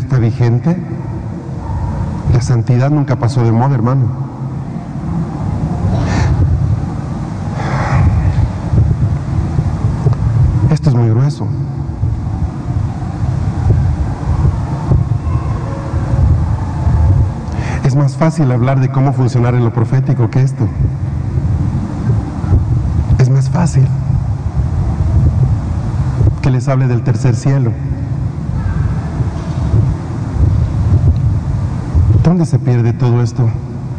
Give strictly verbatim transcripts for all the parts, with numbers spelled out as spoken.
está vigente. La santidad nunca pasó de moda, hermano. Esto es muy grueso. Es más fácil hablar de cómo funcionar en lo profético que esto. Es más fácil que les hable del tercer cielo. ¿Dónde se pierde todo esto?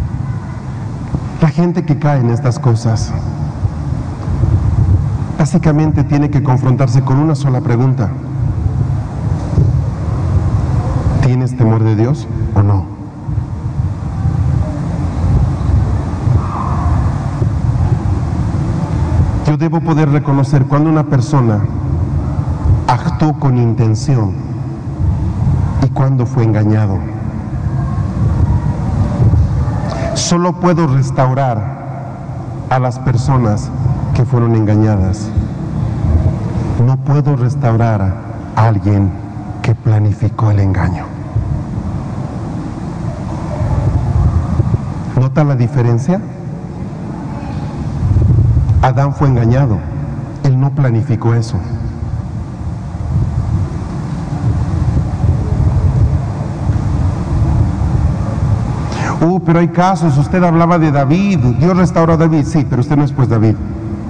La gente que cae en estas cosas básicamente tiene que confrontarse con una sola pregunta: ¿tienes temor de Dios o no? Yo debo poder reconocer cuando una persona actuó con intención y cuando fue engañado. Solo puedo restaurar a las personas que fueron engañadas. No puedo restaurar a alguien que planificó el engaño. ¿Nota la diferencia? Adán fue engañado. Él no planificó eso. Uh, pero hay casos, usted hablaba de David, Dios restauró a David, sí, pero usted no es pues David.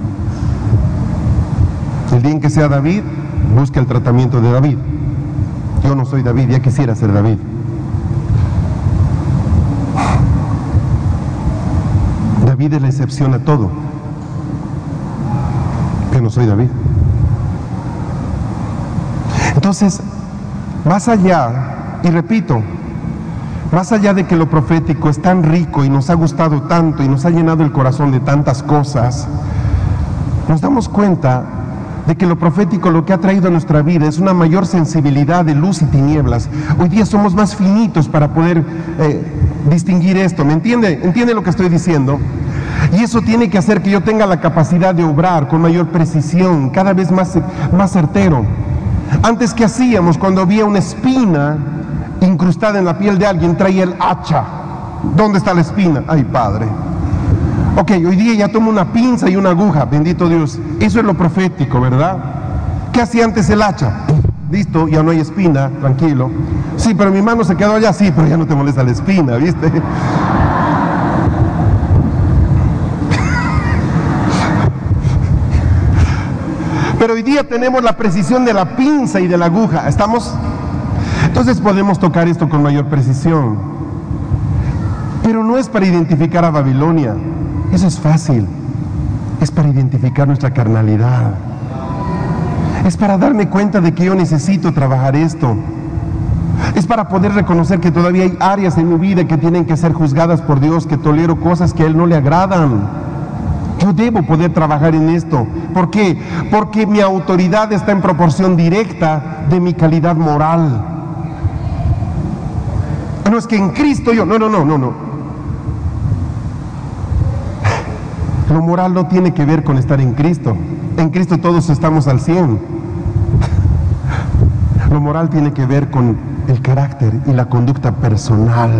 El día en que sea David, busque el tratamiento de David. Yo no soy David, ya quisiera ser David. David es la excepción a todo. Yo no soy David. Entonces, más allá, y repito, más allá de que lo profético es tan rico y nos ha gustado tanto y nos ha llenado el corazón de tantas cosas, nos damos cuenta de que lo profético lo que ha traído a nuestra vida es una mayor sensibilidad de luz y tinieblas. Hoy día somos más finitos para poder eh, distinguir esto, ¿me entiende? ¿Entiende lo que estoy diciendo? Y eso tiene que hacer que yo tenga la capacidad de obrar con mayor precisión, cada vez más, más certero. Antes, ¿qué hacíamos? Cuando había una espina incrustada en la piel de alguien, traía el hacha. ¿Dónde está la espina? Ay, Padre. Ok, hoy día ya tomo una pinza y una aguja, bendito Dios. Eso es lo profético, ¿verdad? ¿Qué hacía antes el hacha? Listo, ya no hay espina, tranquilo. Sí, pero mi mano se quedó allá, sí, pero ya no te molesta la espina, ¿viste? Pero hoy día tenemos la precisión de la pinza y de la aguja, ¿estamos? Entonces podemos tocar esto con mayor precisión. Pero no es para identificar a Babilonia, eso es fácil. Es para identificar nuestra carnalidad. Es para darme cuenta de que yo necesito trabajar esto. Es para poder reconocer que todavía hay áreas en mi vida que tienen que ser juzgadas por Dios, que tolero cosas que a Él no le agradan. Yo debo poder trabajar en esto. ¿Por qué? Porque mi autoridad está en proporción directa de mi calidad moral. No es que en Cristo yo, no, no, no, no, no. Lo moral no tiene que ver con estar en Cristo. En Cristo todos estamos al cien. Lo moral tiene que ver con el carácter y la conducta personal.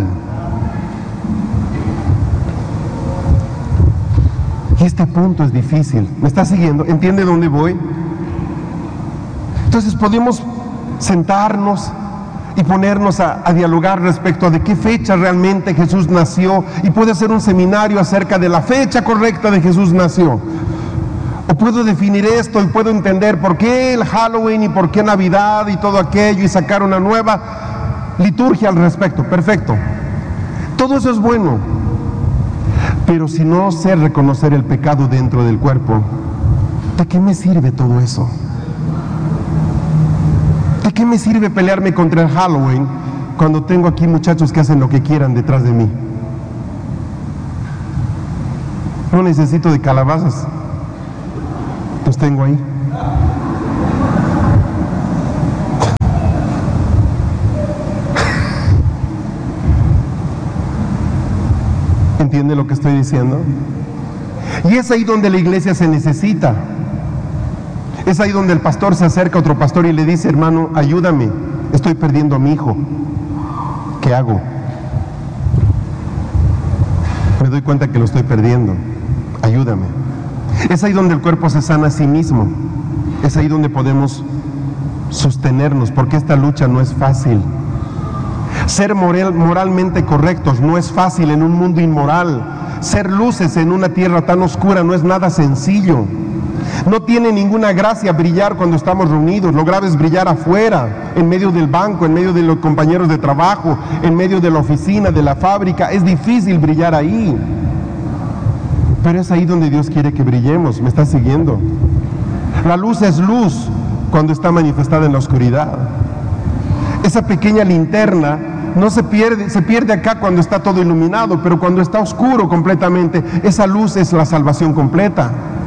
Y este punto es difícil. ¿Me está siguiendo? ¿Entiende dónde voy? Entonces podemos sentarnos y ponernos a, a dialogar respecto a de qué fecha realmente Jesús nació, y puede hacer un seminario acerca de la fecha correcta de Jesús nació. O puedo definir esto y puedo entender por qué el Halloween y por qué Navidad y todo aquello, y sacar una nueva liturgia al respecto. Perfecto. Todo eso es bueno. Pero si no sé reconocer el pecado dentro del cuerpo, ¿de qué me sirve todo eso? ¿De qué me sirve pelearme contra el Halloween cuando tengo aquí muchachos que hacen lo que quieran detrás de mí? No necesito de calabazas, los tengo ahí. ¿Entiende lo que estoy diciendo? Y es ahí donde la iglesia se necesita. Es ahí donde el pastor se acerca a otro pastor y le dice: hermano, ayúdame. estoy perdiendo a mi hijo. ¿Qué hago? Me doy cuenta que lo estoy perdiendo. Ayúdame. Es ahí donde el cuerpo se sana a sí mismo. Es ahí donde podemos sostenernos, porque esta lucha no es fácil. Ser moral, moralmente correctos no es fácil en un mundo inmoral. Ser luces en una tierra tan oscura no es nada sencillo. No tiene ninguna gracia brillar cuando estamos reunidos. Lo grave es brillar afuera, en medio del banco, en medio de los compañeros de trabajo, en medio de la oficina, de la fábrica. Es difícil brillar ahí. Pero es ahí donde Dios quiere que brillemos. ¿Me estás siguiendo? La luz es luz cuando está manifestada en la oscuridad. Esa pequeña linterna no se pierde, se pierde acá cuando está todo iluminado, pero cuando está oscuro completamente, esa luz es la salvación completa.